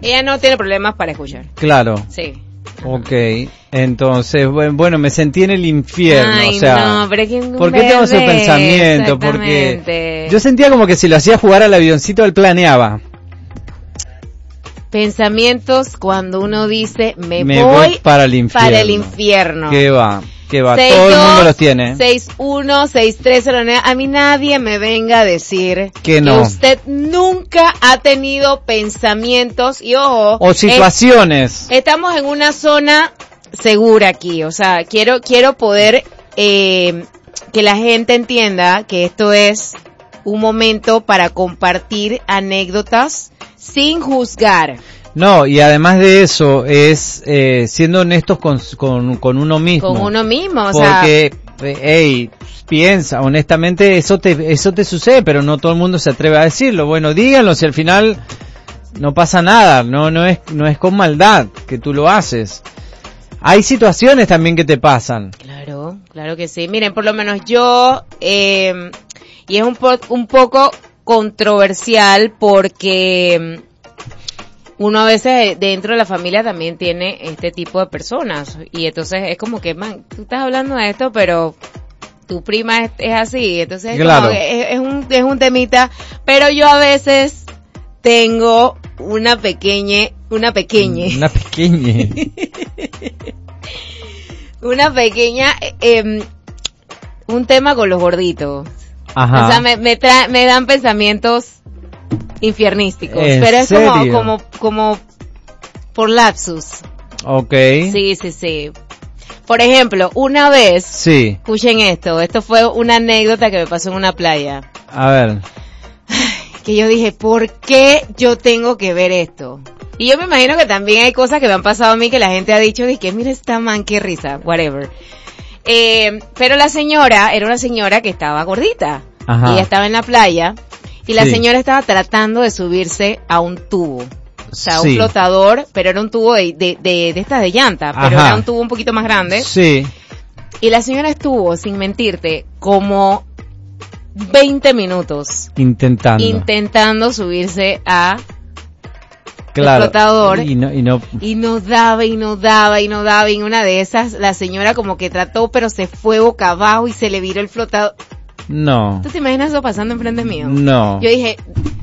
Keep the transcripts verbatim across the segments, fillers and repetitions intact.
Ella no tiene problemas para escuchar. Claro. Sí. Ok, entonces, bueno, me sentí en el infierno, Ay, o sea, no, pero es que un ¿por qué tengo ese bebé, pensamiento? Porque yo sentía como que si lo hacía jugar al avioncito, él planeaba. Pensamientos cuando uno dice, me, me voy, voy para el infierno. Para el infierno. ¿Qué va? ¿Qué va? seis, Todo dos, el mundo los tiene. seis uno seis tres cero nueve. A mí nadie me venga a decir que no. Que usted nunca ha tenido pensamientos y ojo. O situaciones. Es, estamos en una zona segura aquí. O sea, quiero, quiero poder, eh, que la gente entienda que esto es un momento para compartir anécdotas sin juzgar. No, y además de eso, es eh, siendo honestos con, con, con uno mismo. Con uno mismo, o porque, sea. Porque, hey, piensa, honestamente, eso te, eso te sucede, pero no todo el mundo se atreve a decirlo. Bueno, díganlo, si al final no pasa nada, no, no es, no es con maldad que tú lo haces. Hay situaciones también que te pasan. Claro, claro que sí. Miren, por lo menos yo, eh, y es un, po- un poco controversial porque uno a veces dentro de la familia también tiene este tipo de personas y entonces es como que, man, tú estás hablando de esto, pero tu prima es, es así, entonces claro. como que es, es un es un temita, pero yo a veces tengo una pequeña, una pequeña, una pequeña, una pequeña, eh, un tema con los gorditos. Ajá. O sea, me me, tra- me dan pensamientos infiernísticos, pero es serio? como como como por lapsus. Okay. Sí, sí, sí. Por ejemplo, una vez, sí. Escuchen esto, esto fue una anécdota que me pasó en una playa. A ver. Que yo dije, ¿por qué yo tengo que ver esto? Y yo me imagino que también hay cosas que me han pasado a mí que la gente ha dicho, de que mira esta man, qué risa, whatever. Eh, pero la señora, era una señora que estaba gordita. Ajá. Y ella estaba en la playa. Y la sí. señora estaba tratando de subirse a un tubo. O sea, sí. un flotador, pero era un tubo de, de, de, de estas de llanta, pero Ajá. era un tubo un poquito más grande. Sí. Y la señora estuvo, sin mentirte, como veinte minutos. Intentando. Intentando subirse a claro. el flotador. Y no, y no. Y no daba, y no daba, y no daba. Y en una de esas, la señora como que trató, pero se fue boca abajo y se le viró el flotador. No. ¿Tú te imaginas eso pasando enfrente mío? No. Yo dije,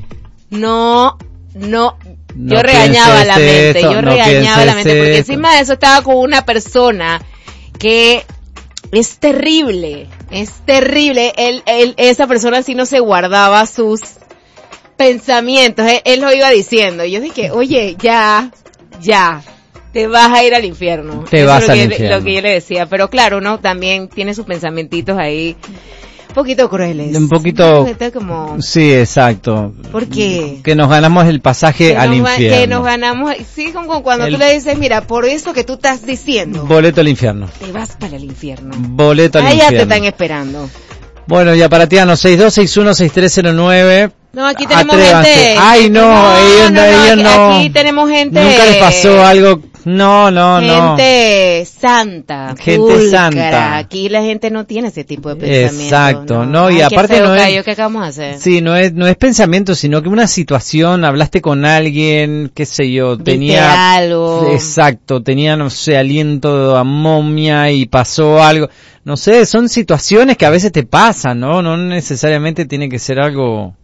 no, no. No yo regañaba la mente, esto, yo no regañaba la mente, porque esto. encima de eso estaba con una persona que es terrible, es terrible. Él, él, esa persona sí no se guardaba sus pensamientos, él, él lo iba diciendo. Yo dije, oye, ya, ya, te vas a ir al infierno. Te Eso vas es lo al que infierno. Yo, lo que yo le decía, pero claro, uno también tiene sus pensamientitos ahí. Un poquito crueles. Un poquito. Como, sí, exacto. ¿Por qué? Que nos ganamos el pasaje que al nos, infierno. Que nos ganamos, sí, como cuando el, tú le dices, mira, por eso que tú estás diciendo. Boleto al infierno. Te vas para el infierno. Boleto al Ahí infierno. ya te están esperando. Bueno, ya para Tiano, seis dos seis uno seis tres cero nueve. No, aquí tenemos Atrévanse. gente. Ay, no, no ellos no, no, ellos aquí, no. Aquí tenemos gente. Nunca les pasó algo. No, no, no. Gente santa. Gente pulcra. santa. Aquí la gente no tiene ese tipo de pensamiento. Exacto, no, no y Ay, aparte qué feo no es. Callo, ¿qué acabamos de hacer? Sí, no es, no es pensamiento, sino que una situación, hablaste con alguien, qué sé yo, ¿Viste tenía. algo? Exacto, tenía, no sé, aliento a momia y pasó algo. No sé, son situaciones que a veces te pasan, ¿no? No necesariamente tiene que ser algo.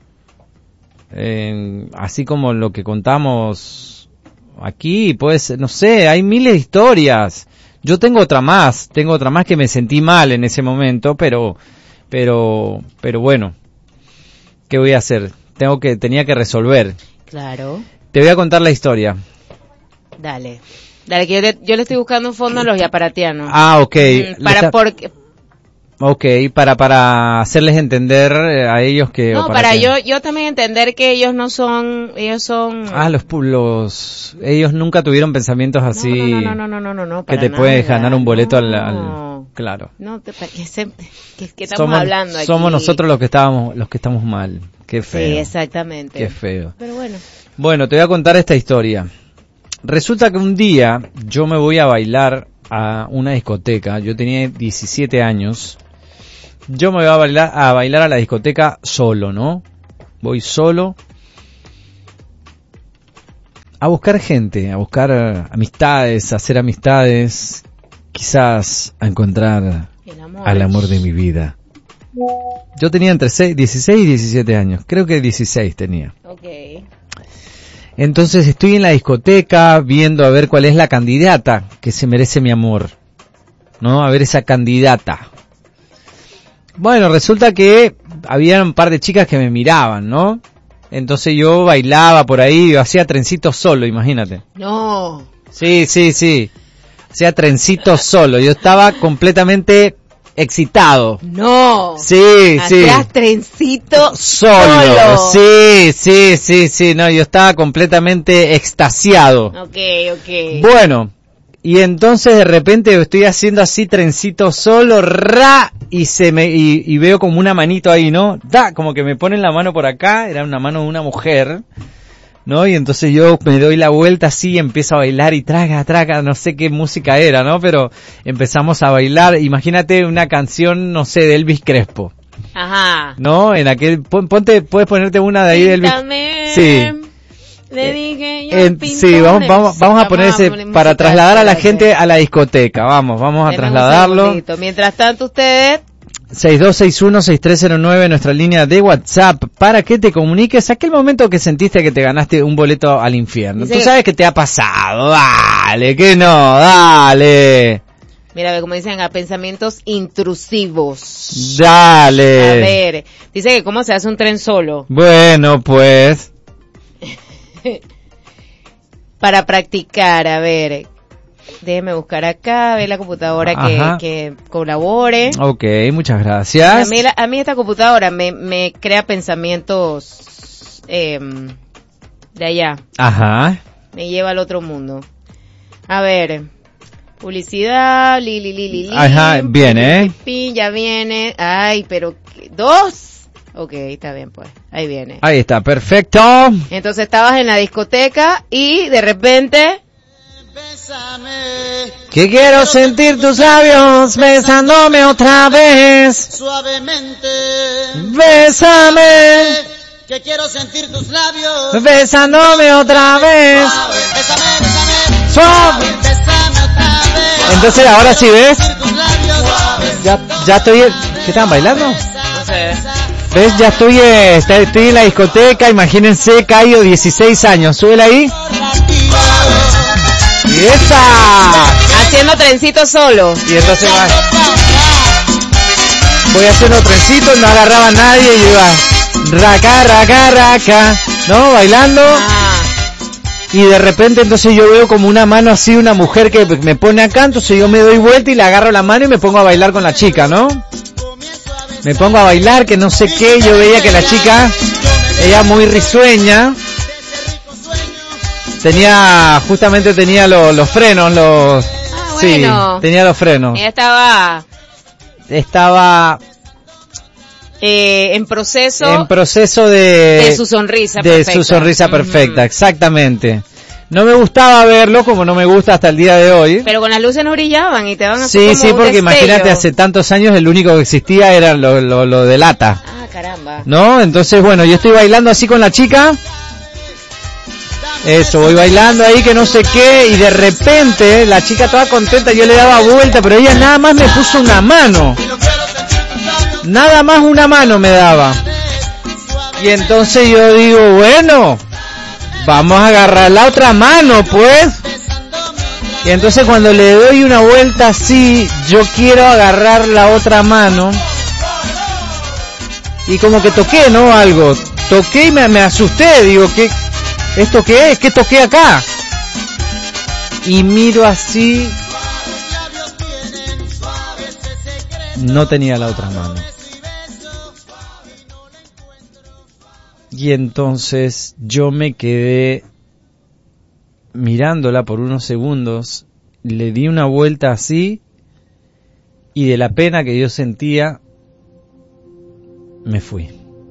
Eh, así como lo que contamos aquí, pues, no sé, hay miles de historias. Yo tengo otra más, tengo otra más que me sentí mal en ese momento, pero, pero, pero bueno, ¿qué voy a hacer? Tengo que, tenía que resolver. Claro. Te voy a contar la historia. Dale. Dale, que yo le, yo le estoy buscando un fondo a los yaparatianos. Ah, ok. Mm, para, Está... porque... Ok, para, para hacerles entender a ellos que... No, para, para que... yo, yo también entender que ellos no son, ellos son... Ah, los, los, ellos nunca tuvieron pensamientos así... No, no, no, no, no, no, no, que te nada. puedes ganar un boleto no. al, al... Claro. No, te, que, se, que, que estamos somos, hablando aquí. Somos nosotros los que estábamos, los que estamos mal. Qué feo. Sí, exactamente. Qué feo. Pero bueno. Bueno, te voy a contar esta historia. Resulta que un día yo me voy a bailar a una discoteca. Yo tenía diecisiete años. Yo me voy a bailar, a bailar a la discoteca solo, ¿no? Voy solo. a buscar gente, a buscar amistades, a hacer amistades, quizás a encontrar El amor. al amor de mi vida. Yo tenía entre seis, dieciséis y diecisiete años, creo que dieciséis tenía. Ok. Entonces estoy en la discoteca viendo a ver cuál es la candidata que se merece mi amor, ¿no? A ver esa candidata. Bueno, resulta que había un par de chicas que me miraban, ¿no? Entonces yo bailaba por ahí, yo hacía trencitos solo, imagínate. No. Sí, sí, sí. Hacía trencitos solo. Yo estaba completamente excitado. No. Sí, sí. Hacías trencito Solo. solo. Sí, sí, sí, sí. No, yo estaba completamente extasiado. Ok, ok. Bueno, y entonces de repente estoy haciendo así trencito solo, ra, y se me y, y veo como una manito ahí, ¿no? Da, como que me ponen la mano por acá, era una mano de una mujer, ¿no? Y entonces yo me doy la vuelta así y empiezo a bailar y traga, traga, no sé qué música era, ¿no? Pero empezamos a bailar, imagínate una canción, no sé, de Elvis Crespo. Ajá. ¿No? En aquel, pon, ponte, puedes ponerte una de ahí de Elvis. Píntame. Sí. Le dije yo Eh, sí, vamos, vamos, vamos a poner ese, para trasladar a la gente a la discoteca, vamos, vamos a Denme un trasladarlo. segundito. Mientras tanto ustedes, seis dos seis uno seis tres cero nueve, nuestra línea de WhatsApp, para que te comuniques aquel momento que sentiste que te ganaste un boleto al infierno. Dice Tú sabes que te ha pasado, dale, que no, dale, mira, ve como dicen, a pensamientos intrusivos. dale. A ver, dice que cómo se hace un tren solo. Bueno, pues, Para practicar, a ver, déjeme buscar acá, ver la computadora que, que colabore. ok, muchas A gracias. mí, la- a mí esta computadora me, me crea pensamientos eh, de allá, Ajá, me lleva al otro mundo. A ver, publicidad, li, li, li, li, li. Ajá, viene, ¿eh? Pi, ya viene, ay, pero, ¿qué? ¿Dos? Ok, está bien pues, ahí viene. ahí está, perfecto. Entonces estabas en la discoteca y de repente, Que quiero sentir tus labios besándome otra vez. Suavemente, Bésame, que quiero sentir tus labios. besándome otra vez. Suave, bésame, bésame, Suave. bésame otra vez. Entonces ahora sí ves, Sentir tus labios suaves. ya, ya estoy, ¿qué estaban bailando? no sé, ¿Ves? Ya estoy, eh, está- estoy en la discoteca, imagínense, Cayo, dieciséis años, súbela ahí. Y esa. haciendo trencito solo. Y entonces va, voy haciendo trencitos, no agarraba a nadie y iba raca, raca, raca, ¿no? Bailando. Ah, Y de repente entonces yo veo como una mano así, una mujer que me pone acá, entonces yo me doy vuelta y le agarro la mano y me pongo a bailar con la chica, ¿no? Me pongo a bailar, que no sé qué, yo veía que la chica, ella muy risueña, tenía, justamente tenía lo- los frenos, los, Ah, sí, bueno. tenía los frenos. ella estaba Estaba eh, en proceso en proceso de, de su sonrisa de perfecta. su sonrisa perfecta, Ujú. exactamente. No me gustaba verlo, como no me gusta hasta el día de hoy. Pero con las luces no brillaban y te van a hacer Sí, como sí, un porque destello. imagínate, hace tantos años el único que existía era lo, lo, lo de lata, Ah, caramba. ¿no? Entonces, bueno, yo estoy bailando así con la chica. Eso, voy bailando ahí que no sé qué, y de repente la chica toda contenta, yo le daba vuelta, pero ella nada más me puso una mano. Nada más una mano me daba. Y entonces yo digo, bueno, vamos a agarrar la otra mano, pues. Y entonces cuando le doy una vuelta así, yo quiero agarrar la otra mano. Y como que toqué, ¿no? Algo. Toqué y me, me asusté. Digo, ¿qué? ¿Esto qué es? ¿Qué toqué acá? Y miro así. No tenía la otra mano. Y entonces yo me quedé mirándola por unos segundos, le di una vuelta así y de la pena que yo sentía me fui.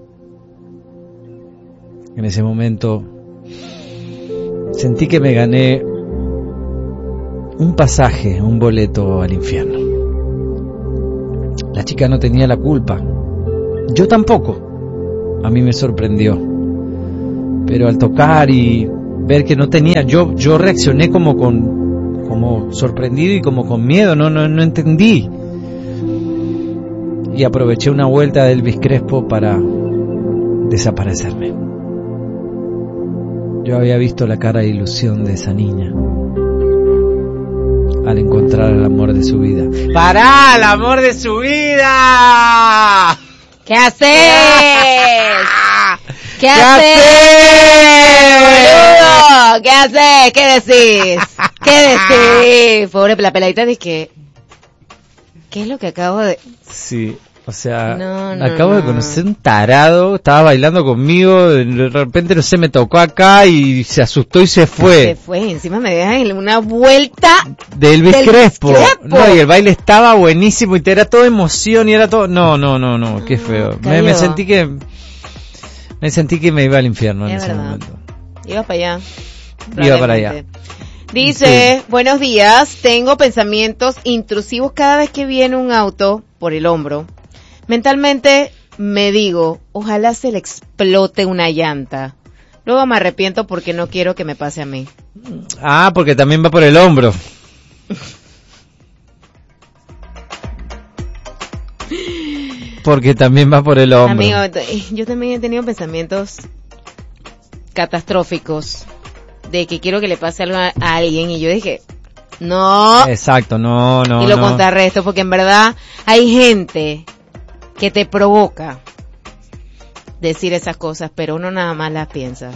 En ese momento sentí que me gané un pasaje, un boleto al infierno. La chica no tenía la culpa, yo tampoco. A mí me sorprendió, pero al tocar y ver que no tenía, yo yo reaccioné como con como sorprendido y como con miedo, no no no entendí. Y aproveché una vuelta de Elvis Crespo para desaparecerme. Yo había visto la cara de ilusión de esa niña al encontrar el amor de su vida. ¡Pará, el amor de su vida! ¿Qué haces? ¿Qué, ¿Qué haces? Boludo? ¿Qué haces? ¿Qué decís? ¿Qué decís? Pobre la peladita dice que... ¿Qué es lo que acabo de...? Sí, o sea, no, no, acabo no. de conocer un tarado, estaba bailando conmigo, de repente no sé, me tocó acá y se asustó y se fue. Se fue, encima me dejan una vuelta de Elvis del Crespo. Crespo. No, y el baile estaba buenísimo y te era todo emoción y era todo... No, no, no, no, qué feo. Me, me sentí que... Me sentí que me iba al infierno en es ese verdad. momento. Ibas para allá. Iba para allá. Dice, sí. Buenos días, tengo pensamientos intrusivos cada vez que viene un auto por el hombro. Mentalmente me digo, ojalá se le explote una llanta. Luego me arrepiento porque no quiero que me pase a mí. Ah, porque también va por el hombro. Porque también va por el hombro. Amigo, yo también he tenido pensamientos catastróficos de que quiero que le pase algo a alguien y yo dije, no. Exacto, no, no, Y lo no. contrarresto porque en verdad hay gente que te provoca decir esas cosas, pero uno nada más las piensa.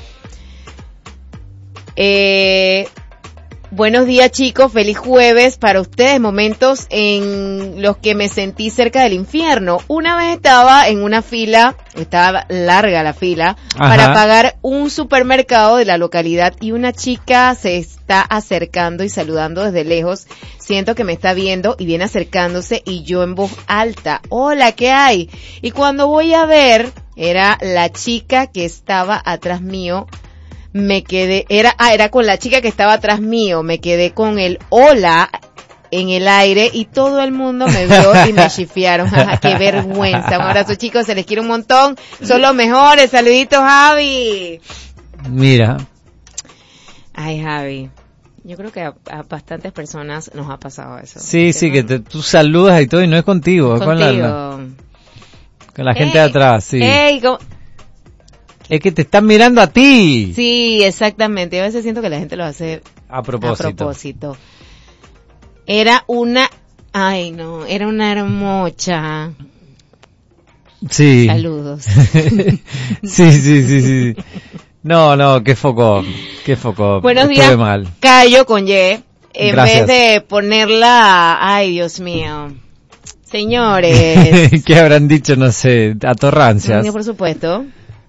Eh, buenos días chicos, feliz jueves para ustedes, momentos en los que me sentí cerca del infierno. Una vez estaba en una fila, estaba larga la fila, Ajá. para pagar un supermercado de la localidad y una chica se está acercando y saludando desde lejos. Siento que me está viendo y viene acercándose y yo en voz alta, hola, ¿qué hay? Y cuando voy a ver, era la chica que estaba atrás mío. Me quedé, era, ah, era con la chica que estaba atrás mío, me quedé con el hola en el aire y todo el mundo me vio y me chifiaron. Qué vergüenza. Un abrazo chicos, se les quiere un montón, son los mejores, saluditos Javi. Mira. Ay Javi, yo creo que a, a bastantes personas nos ha pasado eso. Sí, sí, que te, tú saludas y todo y no es contigo, es con la, la, con la gente Ey, de atrás, sí. Ey, ¿cómo? Es que te están mirando a ti. Sí, exactamente. A veces siento que la gente lo hace a propósito. A propósito. Era una, ay no, era una hermosa. Sí. Saludos. sí, sí, sí, sí. No, no, qué foco, qué foco. Buenos Estuve días, mal. Cayo con Y. En Gracias. vez de ponerla, ay Dios mío. Señores. ¿Qué habrán dicho? No sé, atorrancias. Por supuesto.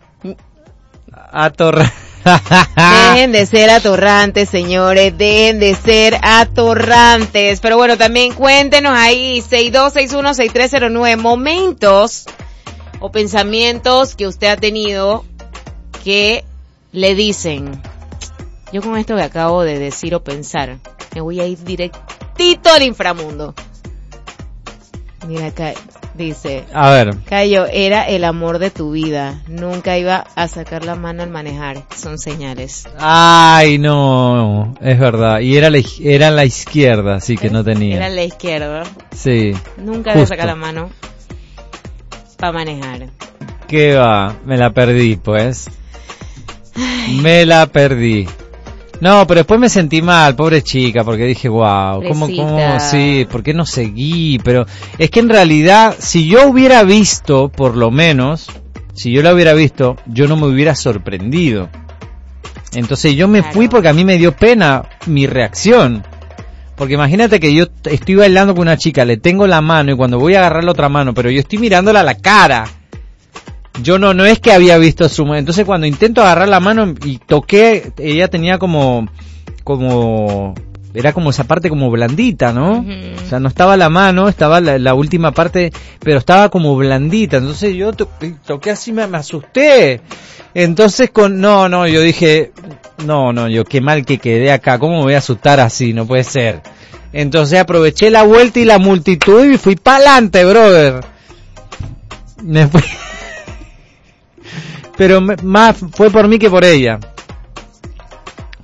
Atorra. Dejen de ser atorrantes, señores, dejen de ser atorrantes. Pero bueno, también cuéntenos ahí, seis dos seis uno seis tres cero nueve, momentos o pensamientos que usted ha tenido que le dicen, yo con esto que acabo de decir o pensar, me voy a ir directito al inframundo. Mira acá. Dice, a ver, Cayo, era el amor de tu vida, nunca iba a sacar la mano al manejar, son señales. Ay, no, es verdad, y era la, era la izquierda, así que no tenía. Era la izquierda. Sí. Nunca iba a sacar la mano para manejar. ¿Qué va? Me la perdí, pues. Ay. Me la perdí. No, pero después me sentí mal, pobre chica, porque dije, wow, ¿cómo, cómo, sí, por qué no seguí? Pero es que en realidad, si yo hubiera visto, por lo menos, si yo la hubiera visto, yo no me hubiera sorprendido. Entonces yo me claro. fui porque a mí me dio pena mi reacción. Porque imagínate que yo estoy bailando con una chica, le tengo la mano y cuando voy a agarrar la otra mano, pero yo estoy mirándola a la cara. Yo no, no es que había visto su mano. Entonces cuando intento agarrar la mano y toqué, ella tenía como, como, era como esa parte como blandita, ¿no? Uh-huh. O sea, no estaba la mano, estaba la, la última parte, pero estaba como blandita. Entonces yo to, toqué así, me, me asusté. Entonces con, no, no, yo dije, no, no, yo qué mal que quedé acá, ¿cómo me voy a asustar así? No puede ser. Entonces aproveché la vuelta y la multitud y fui pa'lante, brother. Me fui. Pero más fue por mí que por ella.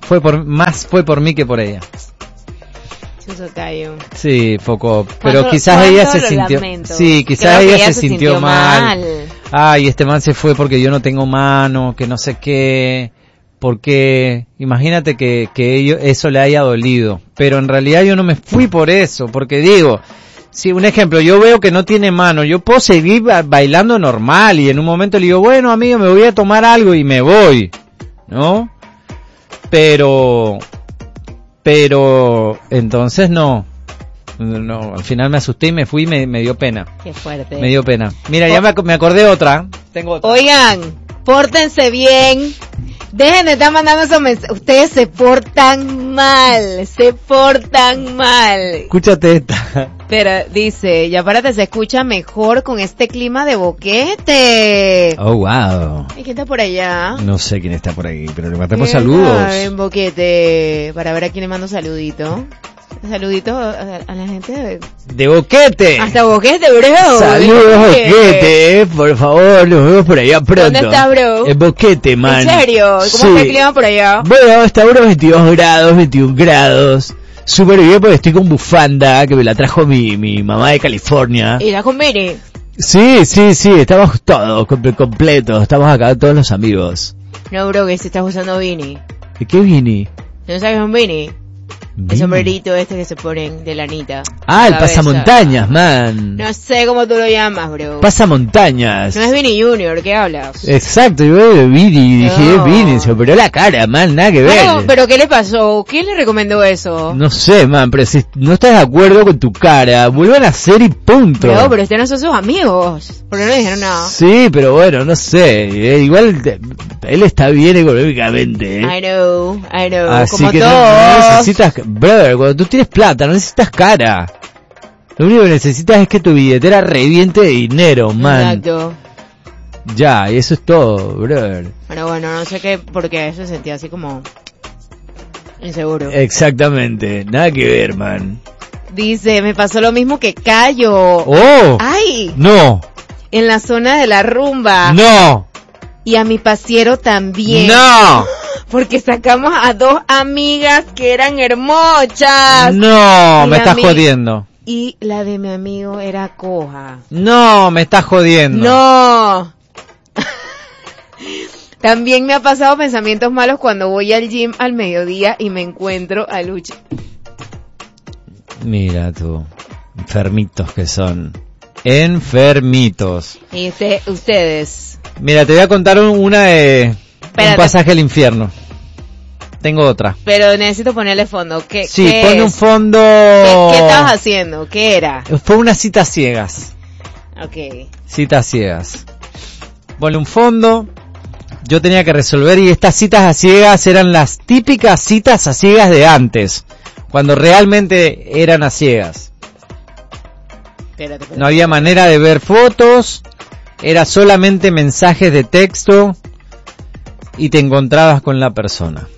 fue por más fue por mí que por ella. Chuzo Cayo. Sí, Foco, pero ¿Cuánto- quizás ella cuánto se lo sintió, lamento? sí, quizás Creo que ella, se, sintió, mal. Ay, este man se fue porque yo no tengo mano, que no sé qué, porque imagínate que que ello, eso le haya dolido, pero en realidad yo no me fui por eso, porque digo, si un ejemplo, yo veo que no tiene mano, yo puedo seguir ba- bailando normal y en un momento le digo, bueno amigo, me voy a tomar algo y me voy, ¿no? Pero, pero, entonces no, no, al final me asusté y me fui y me, me dio pena, Qué fuerte. me dio pena. Mira, ya me, ac- me acordé otra, tengo otra. Oigan, pórtense bien. Dejen de estar mandando esos mensajes. Ustedes se portan mal. Se portan mal. Escúchate esta. Pero dice, ya párate, se escucha mejor con este clima de boquete. Oh, wow. ¿Y quién está por allá? No sé quién está por ahí, pero le mandamos ¿Quién saludos. está en boquete? Para ver a quién le mando saludito. Saludito a, a la gente de... De Boquete. Hasta boquete, bro. Saludos, Boquete, eh, por favor, nos vemos por allá pronto. ¿Dónde está, bro? En Boquete, man. ¿En serio? ¿Cómo Sí. está el clima por allá? Bueno, está a unos veintidós grados, veintiún grados. Súper bien porque estoy con bufanda, que me la trajo mi, mi mamá de California. ¿Y la con Vini? Sí, sí, sí, estamos todos, comple- completos, estamos acá todos los amigos. No, bro, que si estás usando Vini. ¿Y qué Vini? ¿No sabes un Vini? El Vini. sombrerito este que se ponen de lanita. Ah, el Cabeza. pasamontañas, man. No sé cómo tú lo llamas, bro. Pasamontañas. No es Vini Junior, ¿qué hablas? Exacto, yo veo Vini, dije, No. Vini, se operó la cara, man, nada que ver. No, pero ¿qué le pasó? ¿Quién le recomendó eso? No sé, man, pero si no estás de acuerdo con tu cara, vuelvan a hacer y punto. No, pero ustedes no son sus amigos. Porque no le dijeron nada. Sí, pero bueno, no sé, eh, igual te- él está bien económicamente, ¿eh? I know, I know. Así como que no, todos. no necesitas, brother, cuando tú tienes plata, no necesitas cara. Lo único que necesitas es que tu billetera reviente de dinero, man. Exacto. Ya, y eso es todo, brother. Pero bueno, no sé qué, porque se sentía así como inseguro. Exactamente, nada que ver, man. Dice, me pasó lo mismo que Cayo. ¡Oh! ¡Ay! ¡No! En la zona de la rumba. ¡No! Y a mi pasiero también. ¡No! Porque sacamos a dos amigas que eran hermosas. No, Y me la estás mi- jodiendo. Y la de mi amigo era coja. No, me estás jodiendo. No. También me ha pasado pensamientos malos cuando voy al gym al mediodía y me encuentro a Luchi. Mira tú, enfermitos que son. Enfermitos. Y usted, ustedes. Mira, te voy a contar un- una de un Espérate. pasaje al infierno. Tengo otra. Pero necesito ponerle fondo. ¿Qué, Sí, qué pone un es? fondo. ¿Qué, qué estabas haciendo? ¿Qué era? Fue una cita ciegas. Ok. Citas ciegas. Ponle un fondo. Yo tenía que resolver y estas citas a ciegas eran las típicas citas a ciegas de antes, cuando realmente eran a ciegas. Espérate, espérate. No había manera de ver fotos, era solamente mensajes de texto y te encontrabas con la persona.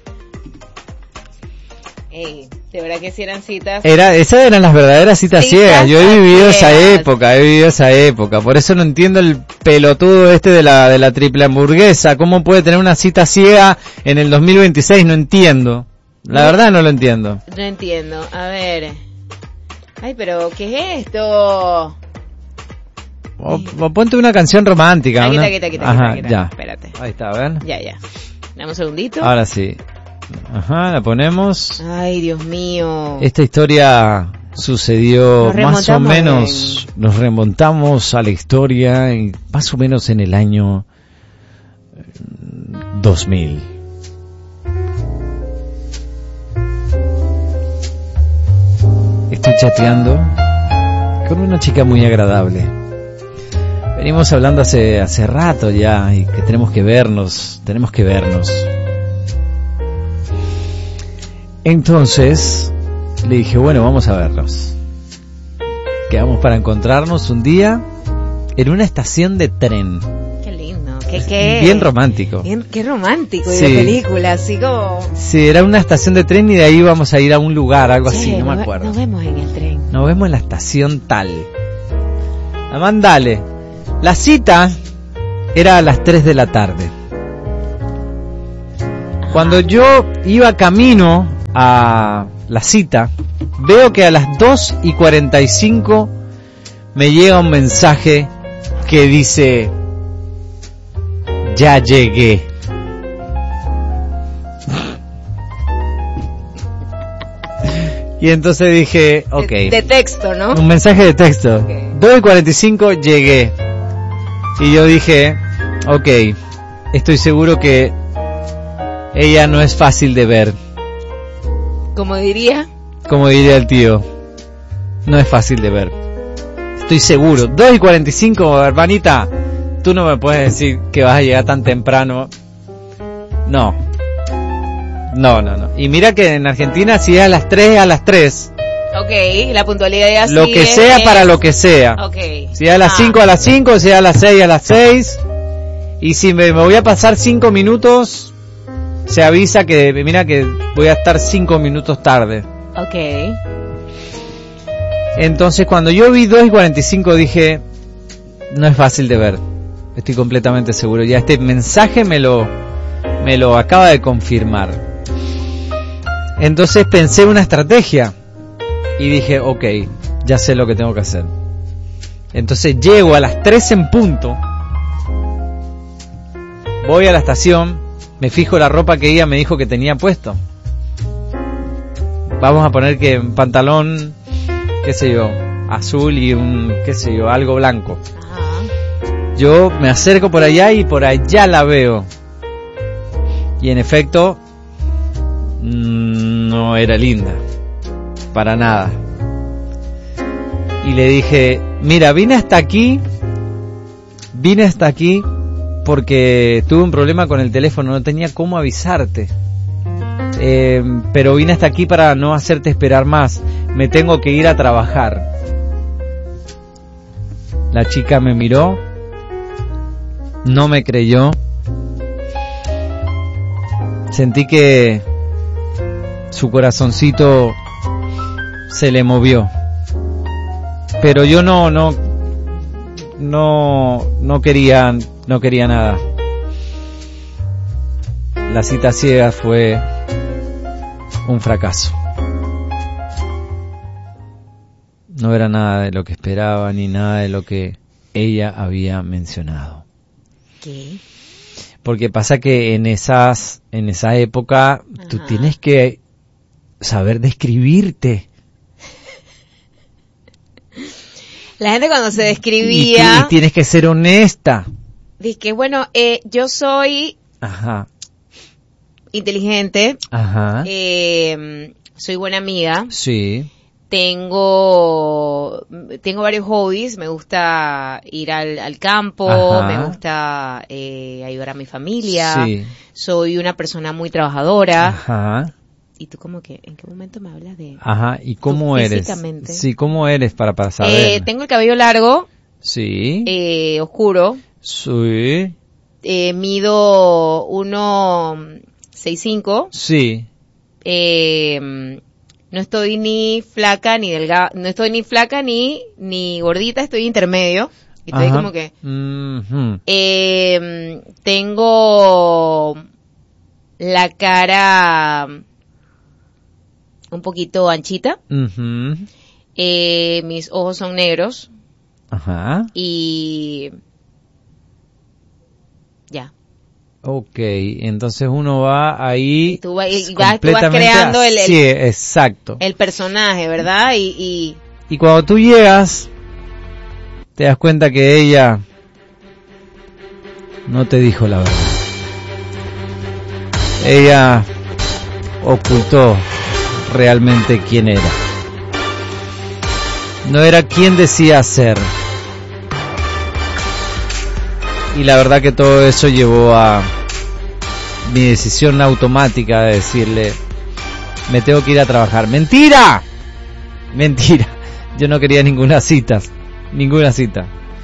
Ey, de verdad que si eran citas. Era, esas eran las verdaderas citas Citas ciegas. Yo he a vivido esa ciegas. época, he vivido esa época. Por eso no entiendo el pelotudo este de la de la triple hamburguesa. ¿Cómo puede tener una cita ciega en el dos mil veintiséis? No entiendo. La No. verdad no lo entiendo. No entiendo. A ver. Ay, pero ¿qué es esto? O, o ponte una canción romántica. Aquí una- está, aquí está, aquí está, Ajá, aquí está. ya. Espérate. Ahí está, a ver. Ya, ya. Dame un segundito. Ahora sí. Ajá, la ponemos. Ay, Dios mío. Esta historia sucedió Nos más o remontamos menos, nos remontamos a la historia en- más o menos en el año eh, dos mil. Estoy chateando con una chica muy agradable. Venimos hablando hace hace rato ya y que tenemos que vernos, tenemos que vernos. Entonces le dije, bueno, vamos a vernos. Quedamos para encontrarnos un día en una estación de tren. Qué lindo. ¿Qué, qué? Bien romántico. Bien- qué romántico. Y Sí. de película, así como... Sí, era una estación de tren y de ahí vamos a ir a un lugar, algo Che, así, no nos me ve- acuerdo. Nos vemos en el tren. Nos vemos en la estación tal. Amán, dale. La cita era a las tres de la tarde. Cuando yo iba camino a la cita, veo que a las dos y cuarenta y cinco me llega un mensaje que dice: ya llegué. Y entonces dije, ok. De, de texto, ¿no? Un mensaje de texto. Okay. dos y cuarenta y cinco llegué. Y yo dije, ok, estoy seguro que ella no es fácil de ver. Como diría. Como diría el tío, no es fácil de ver. Estoy seguro. dos y cuarenta y cinco, hermanita, tú no me puedes decir que vas a llegar tan temprano. No. No, no, no. Y mira que en Argentina si es a las tres, a las tres. Ok, la puntualidad ya Lo sigue, que sea eh. para lo que sea. Ok. Si es a las Ah. cinco, a las cinco, si es a las seis, a las seis. Y si me, me voy a pasar cinco minutos, se avisa que, mira que voy a estar cinco minutos tarde. Ok. Entonces cuando yo vi dos y cuarenta y cinco dije, no es fácil de ver. Estoy completamente seguro. Ya este mensaje me lo, me lo acaba de confirmar. Entonces pensé una estrategia y dije, ok, ya sé lo que tengo que hacer. Entonces llego a las tres en punto, voy a la estación, me fijo la ropa que ella me dijo que tenía puesto. Vamos a poner que un pantalón, qué sé yo, azul y un, qué sé yo, algo blanco. Ajá. Yo me acerco por allá y por allá la veo. Y en efecto, no era linda, para nada. Y le dije, mira, vine hasta aquí, vine hasta aquí porque tuve un problema con el teléfono, no tenía cómo avisarte. Eh, pero vine hasta aquí para no hacerte esperar más, me tengo que ir a trabajar. La chica me miró, no me creyó, sentí que su corazoncito se le movió, pero yo no no no no quería no quería nada. La cita ciega fue un fracaso. No era nada de lo que esperaba ni nada de lo que ella había mencionado. ¿Qué? Porque pasa que en esas en esa época Ajá. tú tienes que saber describirte. La gente cuando se describía... Y, y tienes que ser honesta. Dice que bueno, eh, yo soy Ajá. inteligente, Ajá. Eh, soy buena amiga. Sí. Tengo tengo varios hobbies, me gusta ir al, al campo, Ajá. me gusta eh, ayudar a mi familia, Sí. soy una persona muy trabajadora. Ajá. ¿Y tú cómo que, en qué momento me hablas de...? Ajá, ¿y cómo tú eres? físicamente? Sí, ¿cómo eres para, para saber? Eh, tengo el cabello largo, Sí. eh, oscuro, Sí. eh, mido uno sesenta y cinco, Sí. eh, no estoy ni flaca ni delgada, no estoy ni flaca ni ni gordita, estoy intermedio. Estoy Ajá. como que Mm-hmm. eh, tengo la cara un poquito anchita, Mm-hmm. eh, mis ojos son negros Ajá. y ya. Ok, entonces uno va ahí Y tú, va- y vas, tú vas completamente creando el, el, así, exacto. el personaje, ¿verdad? Y, y Y cuando tú llegas, te das cuenta que ella no te dijo la verdad. Ella ocultó realmente quién era. No era quien decía ser. Y la verdad que todo eso llevó a mi decisión automática de decirle, me tengo que ir a trabajar. ¡Mentira! Mentira. Yo no quería ninguna cita. Ninguna cita.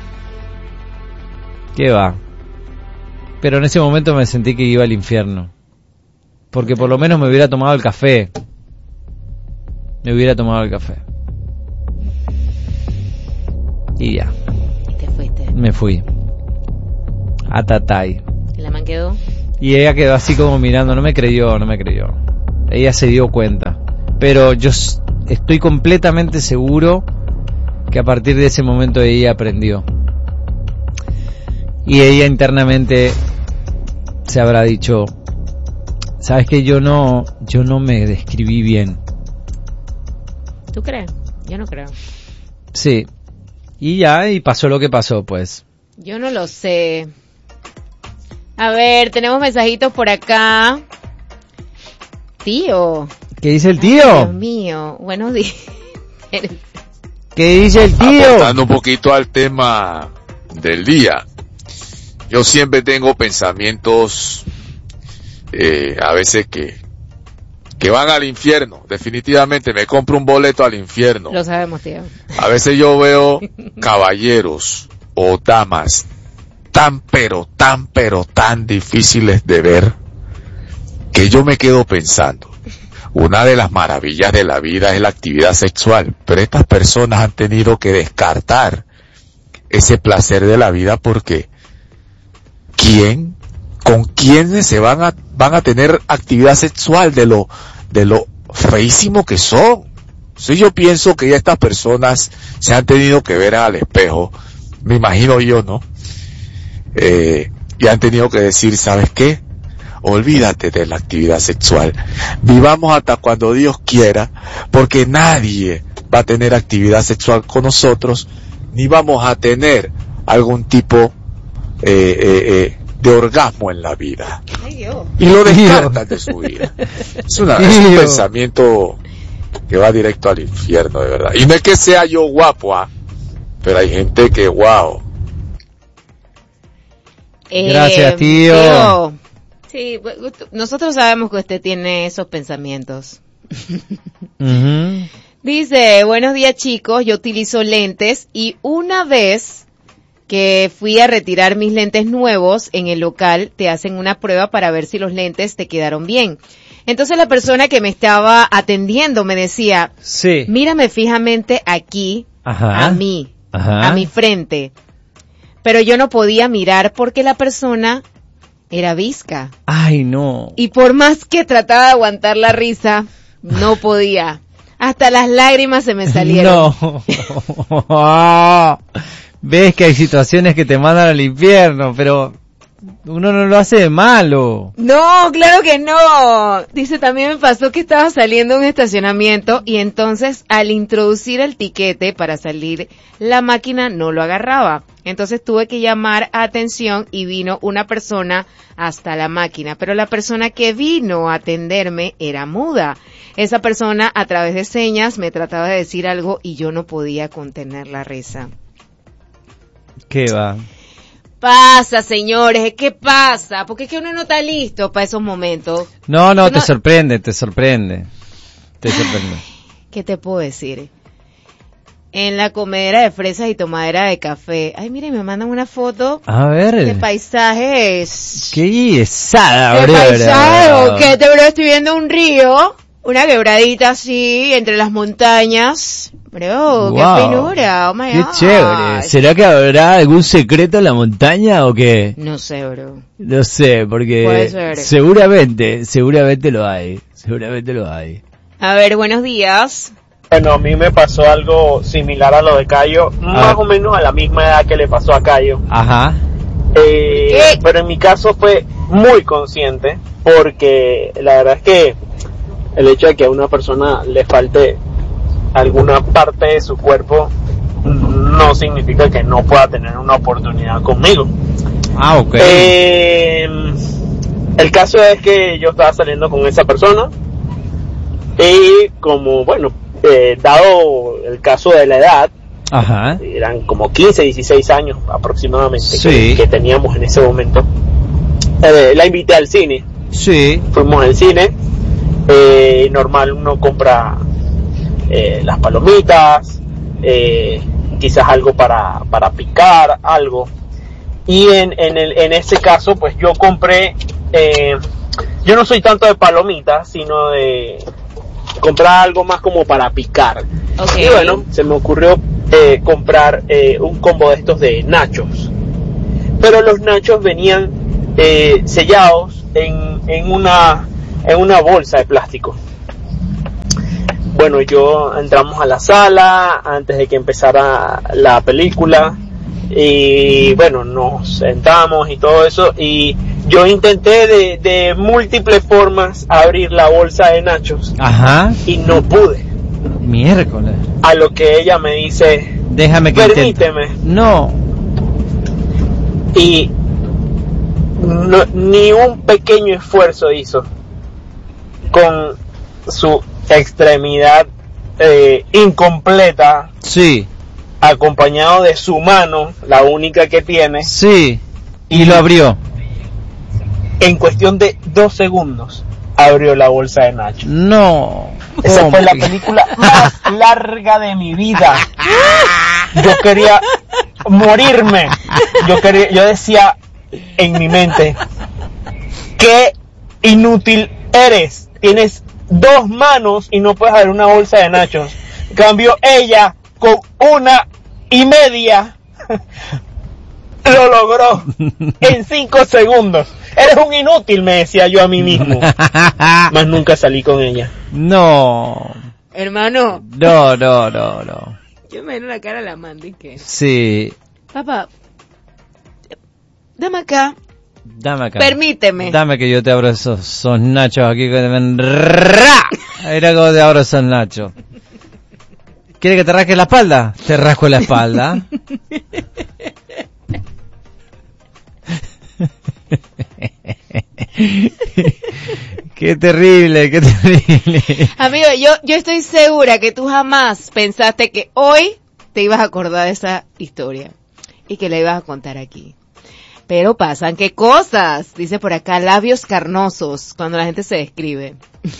¿Qué va? Pero en ese momento me sentí que iba al infierno. Porque por lo menos me hubiera tomado el café. Me hubiera tomado el café. Y ya. y te fuiste. Me fui. A Tatay. ¿La man quedó? Y ella quedó así como mirando, no me creyó, no me creyó. Ella se dio cuenta. Pero yo s- estoy completamente seguro que a partir de ese momento ella aprendió. Y ella internamente se habrá dicho, sabes que yo no, yo no me describí bien. ¿Tú crees? Yo no creo. Sí. Y ya, y pasó lo que pasó, pues. Yo no lo sé. A ver, tenemos mensajitos por acá. Tío. ¿Qué dice el Ay, tío? Dios mío. Buenos días. ¿Qué dice el tío? Aportando un poquito al tema del día. Yo siempre tengo pensamientos, eh, a veces que, que van al infierno. Definitivamente me compro un boleto al infierno. Lo sabemos, tío. A veces yo veo caballeros o damas tan pero tan pero tan difíciles de ver que yo me quedo pensando. Una de las maravillas de la vida es la actividad sexual, pero estas personas han tenido que descartar ese placer de la vida porque ¿quién? ¿Con quiénes se van a van a tener actividad sexual de lo de lo feísimo que son? Si yo pienso que ya estas personas se han tenido que ver al espejo, me imagino yo, ¿no? Eh, y han tenido que decir, ¿sabes qué? Olvídate de la actividad sexual. Vivamos hasta cuando Dios quiera, porque nadie va a tener actividad sexual con nosotros, ni vamos a tener algún tipo eh, eh, eh, de orgasmo en la vida. Ay, Dios. Y lo descartan de su vida. Es, una, es un pensamiento que va directo al infierno, de verdad. Y no es que sea yo guapo, ¿ah? Pero hay gente que, wow. Eh, Gracias, tío. tío. Sí, bu- bu- nosotros sabemos que usted tiene esos pensamientos. Ujú. Dice, buenos días chicos, yo utilizo lentes y una vez que fui a retirar mis lentes nuevos en el local, te hacen una prueba para ver si los lentes te quedaron bien. Entonces la persona que me estaba atendiendo me decía, Sí. mírame fijamente aquí, Ajá. a mí, Ajá. a mi frente. Pero yo no podía mirar porque la persona era visca. Ay, no. Y por más que trataba de aguantar la risa, no podía. Hasta las lágrimas se me salieron. No. Ves que hay situaciones que te mandan al infierno, pero uno no lo hace de malo. No, claro que no. Dice, también me pasó que estaba saliendo de un estacionamiento y entonces al introducir el tiquete para salir, la máquina no lo agarraba. Entonces tuve que llamar a atención y vino una persona hasta la máquina, pero la persona que vino a atenderme era muda. Esa persona a través de señas me trataba de decir algo y yo no podía contener la risa. ¿Qué va? Pasa, señores, ¿qué pasa? Porque es que uno no está listo para esos momentos. No, no, Uno- te sorprende, te sorprende. Te sorprende. ¿Qué te puedo decir? En la comedera de fresas y tomadera de café. Ay, miren, me mandan una foto A ver. de paisajes. Qué guisada, ¿De bro. paisaje o qué? Te bro, estoy viendo un río, una quebradita así, entre las montañas. Bro, qué Wow. finura, oh my Qué God. chévere. ¿Será que habrá algún secreto en la montaña o qué? No sé, bro. No sé, porque Puede ser. seguramente, seguramente lo hay. Seguramente lo hay. A ver, buenos días. Bueno, a mí me pasó algo similar a lo de Cayo, más o menos a la misma edad que le pasó a Cayo. Ajá. Eh, ¿Qué? pero en mi caso fue muy consciente, porque la verdad es que el hecho de que a una persona le falte alguna parte de su cuerpo no significa que no pueda tener una oportunidad conmigo. Ah, ok. Eh, el caso es que yo estaba saliendo con esa persona y como, bueno, eh, dado el caso de la edad, Ajá. eran como quince, dieciséis años aproximadamente Sí. que, que teníamos en ese momento, eh, la invité al cine, Sí. fuimos al cine, eh, normal uno compra eh, las palomitas, eh, quizás algo para, para picar, algo, y en, en, el, en ese caso pues yo compré, eh, yo no soy tanto de palomitas, sino de comprar algo más como para picar. Ok. Y bueno, se me ocurrió eh, comprar eh, un combo de estos de nachos. Pero los nachos venían eh, sellados en, en una en una bolsa de plástico. Bueno, yo entramos a la sala antes de que empezara la película y bueno, nos sentamos y todo eso, y yo intenté de, de múltiples formas abrir la bolsa de nachos. Ajá. Y no pude. Miércoles. A lo que ella me dice, déjame que permíteme. Intente. No. Y no, ni un pequeño esfuerzo hizo con su extremidad eh, incompleta. Sí. Acompañado de su mano, la única que tiene. Sí. Y, y lo abrió. En cuestión de dos segundos abrió la bolsa de Nacho. No. Esa oh fue la my... película más larga de mi vida. Yo quería morirme. Yo quería, yo decía en mi mente, qué inútil eres. Tienes dos manos y no puedes abrir una bolsa de nachos. En cambio, ella con una y media lo logró en cinco segundos. Eres un inútil, me decía yo a mí mismo. Más nunca salí con ella. No. Hermano. No, no, no, no. Yo me veo la cara a la Mandy que. Sí. Papá, dame acá. Dame acá. Permíteme. Dame que yo te abro esos, esos nachos aquí que te ven. ¡Ra! Mira cómo te abro esos nachos. ¿Quieres que te rasque la espalda? Te rasco la espalda. Qué terrible, qué terrible. Amigo, yo, yo estoy segura que tú jamás pensaste que hoy te ibas a acordar de esa historia y que la ibas a contar aquí. Pero pasan qué cosas, dice por acá, labios carnosos, cuando la gente se describe.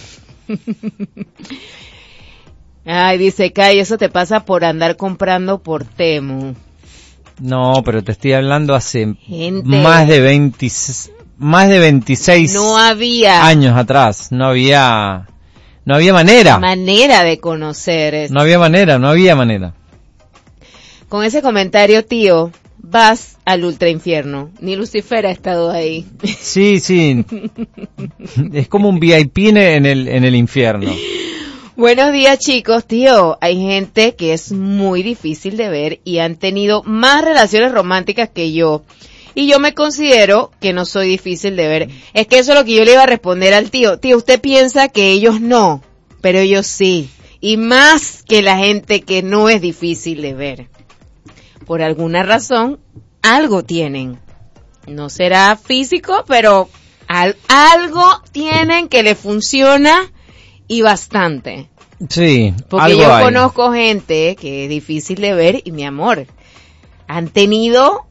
Ay, dice Kai, eso te pasa por andar comprando por Temu. No, pero te estoy hablando hace gente, más de veinte, más de veintiséis no había años atrás. No había, no había manera. Manera de conocer esto. No había manera, no había manera. Con ese comentario, tío, vas al ultra infierno. Ni Lucifer ha estado ahí. Sí, sí. Es como un V I P en el, en el infierno. Buenos días, chicos. Tío, hay gente que es muy difícil de ver y han tenido más relaciones románticas que yo. Y yo me considero que no soy difícil de ver. Es que eso es lo que yo le iba a responder al tío. Tío, usted piensa que ellos no, pero ellos sí. Y más que la gente que no es difícil de ver. Por alguna razón, algo tienen. No será físico, pero al, algo tienen que le funciona y bastante. Sí, porque algo yo hay. Conozco gente que es difícil de ver y mi amor, han tenido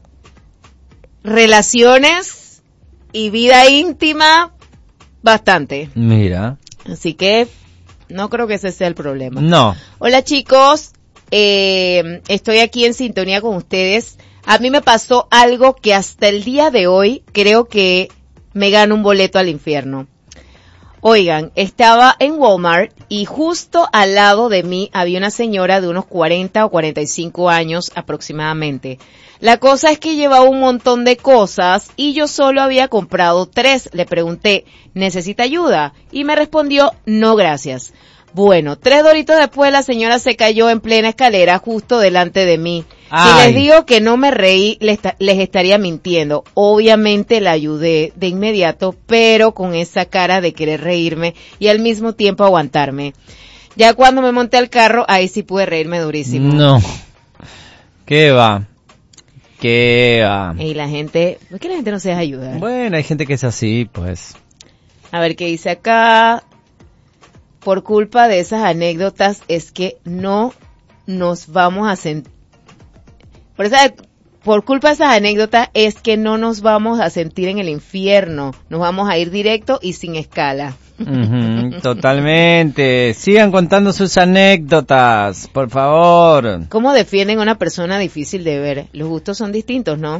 relaciones y vida íntima bastante. Mira. Así que no creo que ese sea el problema. No. Hola chicos, eh, estoy aquí en sintonía con ustedes. A mí me pasó algo que hasta el día de hoy creo que me gano un boleto al infierno. Oigan, estaba en Walmart y justo al lado de mí había una señora de unos cuarenta o cuarenta y cinco años aproximadamente. La cosa es que llevaba un montón de cosas y yo solo había comprado tres. Le pregunté, ¿necesita ayuda? Y me respondió, no gracias. Bueno, tres doritos después la señora se cayó en plena escalera justo delante de mí. Ay. Si les digo que no me reí, les, les estaría mintiendo. Obviamente la ayudé de inmediato, pero con esa cara de querer reírme y al mismo tiempo aguantarme. Ya cuando me monté al carro, ahí sí pude reírme durísimo. No. ¿Qué va? ¿Qué va? Y la gente, ¿por qué la gente no se deja ayudar? Bueno, hay gente que es así, pues. A ver qué dice acá. Por culpa de esas anécdotas es que no nos vamos a sentir, por esa, por culpa de esas anécdotas es que no nos vamos a sentir en el infierno, nos vamos a ir directo y sin escala. Uh-huh, totalmente. Sigan contando sus anécdotas, por favor. ¿Cómo defienden a una persona difícil de ver? Los gustos son distintos, ¿no?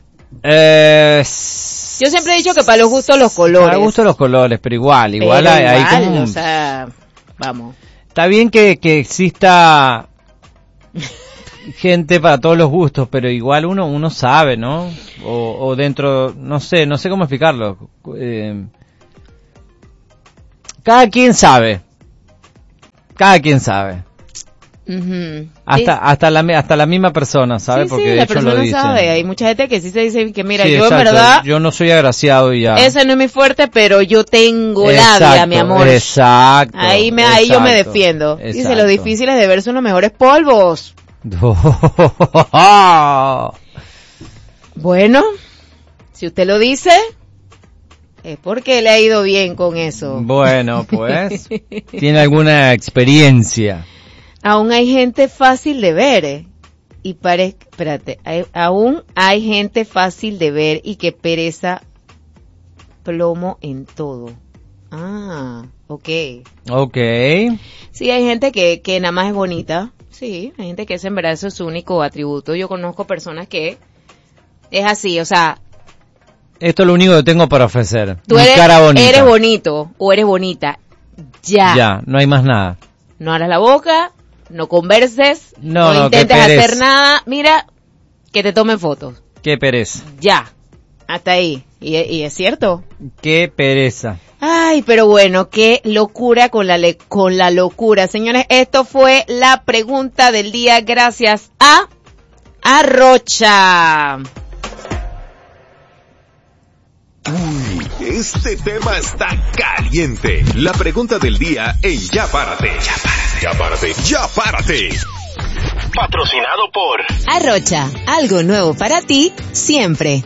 Eh, Yo siempre he dicho que para los gustos los colores. Para gustos los colores, pero igual, igual pero hay, igual, hay como un... o sea, vamos. Está bien que, que exista gente para todos los gustos, pero igual uno uno sabe, ¿no? O, o dentro, no sé, no sé cómo explicarlo. Eh, cada quien sabe. Cada quien sabe. Uh-huh. Hasta sí. hasta la hasta la misma persona, ¿sabe? Sí, Porque sí, de la hecho lo persona dicen. sabe. Hay mucha gente que sí se dice que mira, Sí, yo exacto. en verdad yo no soy agraciado y ya. ese no es mi fuerte, pero yo tengo Exacto, labia, mi amor. Exacto. Ahí me ahí yo me exacto, defiendo. exacto. Dice, lo difícil es de ver son los mejores polvos. Bueno, si usted lo dice, es porque le ha ido bien con eso. Bueno, pues tiene alguna experiencia. Aún hay gente fácil de ver, ¿eh? Y parece, espérate, hay, aún hay gente fácil de ver y que pereza plomo en todo. Ah, okay. Okay. Sí, hay gente que, que nada más es bonita. Sí, hay gente que es en verdad eso es su único atributo. Yo conozco personas que es así, o sea, esto es lo único que tengo para ofrecer. tú Mi eres, cara bonita. eres bonito o eres bonita. Ya. Ya, no hay más nada. No abras la boca, no converses, No, no, no, intentes qué hacer pereza. nada. Mira, que te tomen fotos. Qué pereza. Ya. Hasta ahí. Y, y es cierto. Qué pereza. Ay, pero bueno, qué locura con la le- con la locura. Señores, esto fue la pregunta del día gracias a Arrocha. Uy, este tema está caliente. La pregunta del día en Ya Párate. Ya Párate. Ya Párate. Ya Párate. Patrocinado por Arrocha, algo nuevo para ti, siempre.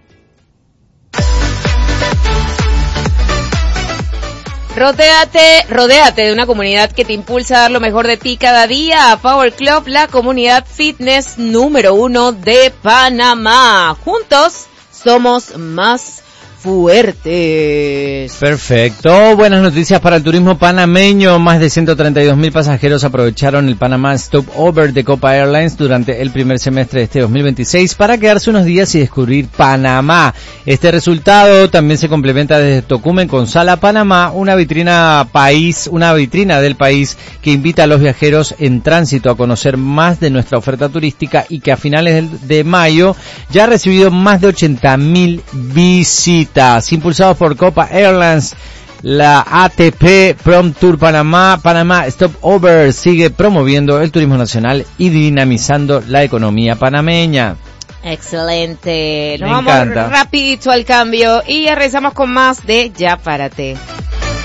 Rodéate, rodéate de una comunidad que te impulsa a dar lo mejor de ti cada día. Power Club, la comunidad fitness número uno de Panamá. Juntos somos más fuertes. Perfecto. Buenas noticias para el turismo panameño. Más de ciento treinta y dos mil pasajeros aprovecharon el Panamá Stopover de Copa Airlines durante el primer semestre de este dos mil veintiséis para quedarse unos días y descubrir Panamá. Este resultado también se complementa desde Tocumen con Sala Panamá, una vitrina país, una vitrina del país que invita a los viajeros en tránsito a conocer más de nuestra oferta turística y que a finales de mayo ya ha recibido más de ochenta mil visitas. Impulsados por Copa Airlines, la A T P Prom Tour Panamá, Panamá Stopover sigue promoviendo el turismo nacional y dinamizando la economía panameña. Excelente. Nos Me vamos encanta. rapidito al cambio y ya regresamos con más de Ya Párate.